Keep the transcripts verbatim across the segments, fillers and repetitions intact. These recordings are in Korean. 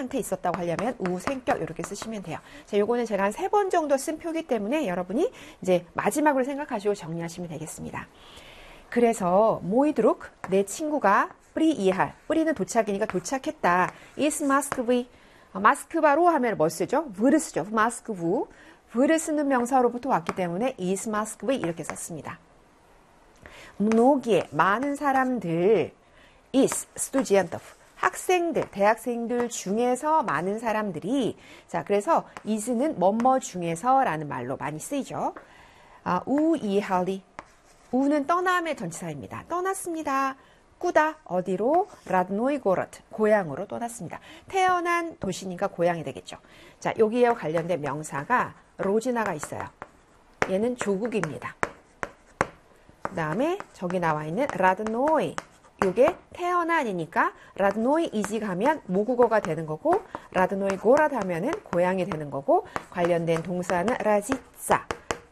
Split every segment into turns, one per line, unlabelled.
상태 있었다고 하려면 우 생격 이렇게 쓰시면 돼요. 자, 요거는 제가 한 세 번 정도 쓴 표기 때문에 여러분이 이제 마지막으로 생각하시고 정리하시면 되겠습니다. 그래서 모이드룩 내 친구가 뿌리 이할 뿌리는 도착이니까 도착했다. is 마스크비 마스크바로 하면 뭐 쓰죠? 브를 쓰죠. 마스크부 브를 쓰는 명사로부터 왔기 때문에 is 마스크비 이렇게 썼습니다. mnogie 많은 사람들 is 스투지안토프 학생들, 대학생들 중에서 많은 사람들이 자 그래서 is는 뭐뭐 중에서 라는 말로 많이 쓰이죠. 아, 우이할리 우는 떠남의 전치사입니다. 떠났습니다. 꾸다 어디로? 라드노이고르트 고향으로 떠났습니다. 태어난 도시니까 고향이 되겠죠. 자 여기에 관련된 명사가 로지나가 있어요. 얘는 조국입니다. 그 다음에 저기 나와 있는 라드노이 요게 태어난이니까 라드노이 이지 가면 모국어가 되는 거고 라드노이 고라드 하면은 고향이 되는 거고 관련된 동사는 라지짜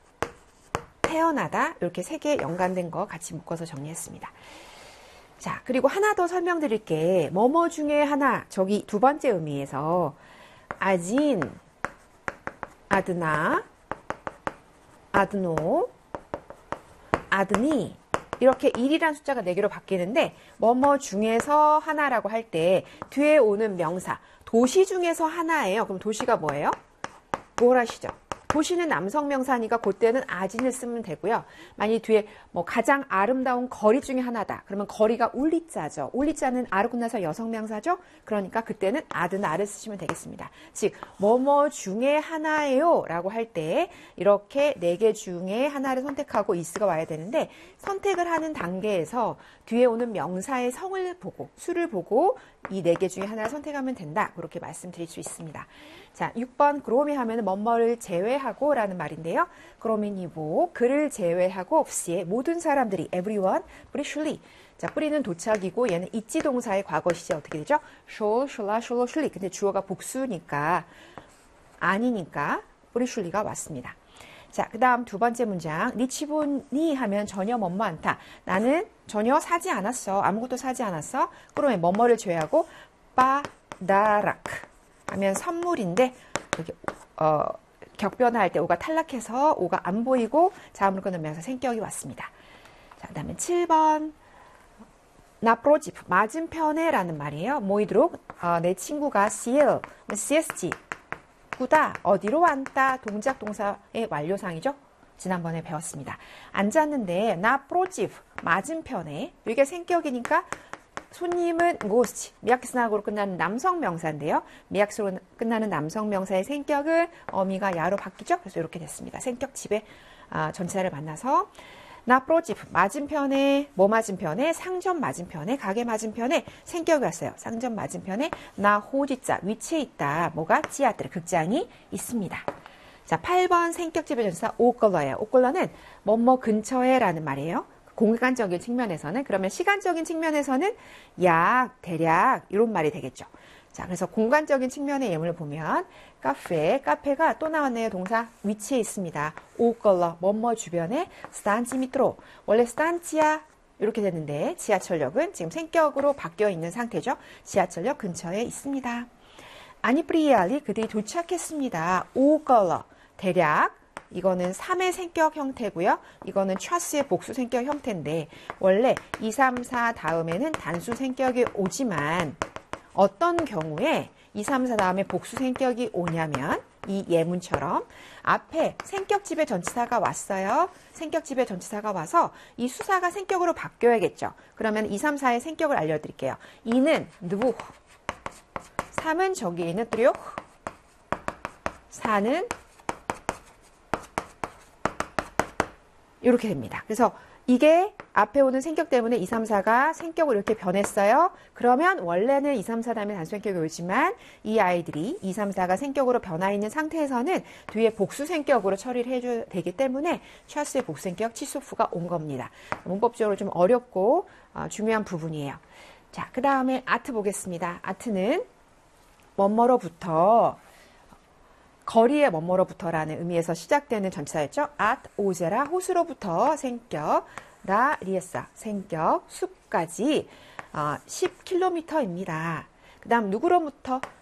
태어나다 이렇게 세 개 연관된 거 같이 묶어서 정리했습니다. 자 그리고 하나 더 설명드릴게. 뭐뭐 중에 하나 저기 두 번째 의미에서 아진 아드나 아드노 아드니 이렇게 일이란 숫자가 네 개로 바뀌는데 뭐뭐 중에서 하나라고 할 때 뒤에 오는 명사 도시 중에서 하나예요. 그럼 도시가 뭐예요? 뭐라시죠? 도시는 남성 명사니까 그때는 아진을 쓰면 되고요. 만약 뒤에 뭐 가장 아름다운 거리 중에 하나다. 그러면 거리가 울리자죠. 울리자는 아르고 나서 여성 명사죠. 그러니까 그때는 아드나를 쓰시면 되겠습니다. 즉 뭐뭐 중에 하나예요 라고 할 때 이렇게 네 개 중에 하나를 선택하고 is가 와야 되는데 선택을 하는 단계에서 뒤에 오는 명사의 성을 보고 수를 보고 이 네 개 중에 하나를 선택하면 된다. 그렇게 말씀드릴 수 있습니다. 자, 육 번 그로미 하면 뭐뭐를 제외하고 라는 말인데요. 그로미니보 그를 제외하고 없이의 모든 사람들이 everyone 뿌리슐리 자, 뿌리는 도착이고 얘는 있지 동사의 과거 시제 어떻게 되죠? 숄, 숄라, 숄로, 슐리 근데 주어가 복수니까 아니니까 뿌리슐리가 왔습니다. 자, 그 다음 두 번째 문장 니치보니 하면 전혀 뭐뭐 않다. 나는 전혀 사지 않았어. 아무것도 사지 않았어. 그러면 뭐뭐를 제외하고 빠다라크 하면 선물인데 여기 어, 격변할 때 오가 탈락해서 오가 안 보이고 자음을 끊는 명사 생격이 왔습니다. 자, 그 다음에 칠 번 나프로지프 맞은편에 라는 말이에요. 모이드록 어, 내 친구가 시엘 씨에스지 꾸다 어디로 앉다 동작 동사의 완료상이죠. 지난번에 배웠습니다. 앉았는데 나프로지프 맞은편에 이게 생격이니까 손님은 고스치 미약스나고로 끝나는 남성 명사인데요. 미약스로 끝나는 남성 명사의 생격은 어미가 야로 바뀌죠. 그래서 이렇게 됐습니다. 생격 집에 아, 전치사를 만나서 나프로지프 맞은편에 뭐 맞은편에 상점 맞은편에 가게 맞은편에 생격이 왔어요. 상점 맞은편에 나 호지자 위치에 있다. 뭐가 지하들 극장이 있습니다. 자, 팔 번 생격 집의 전치사 오컬러예요. 오컬러는 뭐뭐 근처에 라는 말이에요. 공간적인 측면에서는 그러면 시간적인 측면에서는 약, 대략 이런 말이 되겠죠. 자, 그래서 공간적인 측면의 예문을 보면 카페, 카페가 또 나왔네요. 동사 위치에 있습니다. 오컬러, 뭐뭐 주변에 스탄치 미트로 원래 스탄치아 이렇게 됐는데 지하철역은 지금 생격으로 바뀌어 있는 상태죠. 지하철역 근처에 있습니다. 아니프리알리 그들이 도착했습니다. 오컬러 대략 이거는 삼의 생격 형태고요. 이거는 차스의 복수 생격 형태인데 원래 이, 삼, 사 다음에는 단수 생격이 오지만 어떤 경우에 이, 삼, 사 다음에 복수 생격이 오냐면 이 예문처럼 앞에 생격집의 전치사가 왔어요. 생격집의 전치사가 와서 이 수사가 생격으로 바뀌어야겠죠. 그러면 이, 삼, 사의 생격을 알려드릴게요. 이는 누구 삼은 저기 있는 뚜리오 사는 이렇게 됩니다. 그래서 이게 앞에 오는 생격 때문에 이, 삼, 사가 생격으로 이렇게 변했어요. 그러면 원래는 이, 삼, 사 다음에 단수 생격이 오지만 이 아이들이 이, 삼, 사가 생격으로 변화 있는 상태에서는 뒤에 복수 생격으로 처리를 해줘야 되기 때문에 차스의 복수 생격 치소프가 온 겁니다. 문법적으로 좀 어렵고 어, 중요한 부분이에요. 자, 그 다음에 아트 보겠습니다. 아트는 뭐뭐로부터 거리의 뭐뭐로부터라는 의미에서 시작되는 전치사였죠. at 오제라 호수로부터 생격 라 리에사 생격 숲까지 어, 십 킬로미터입니다. 그 다음 누구로부터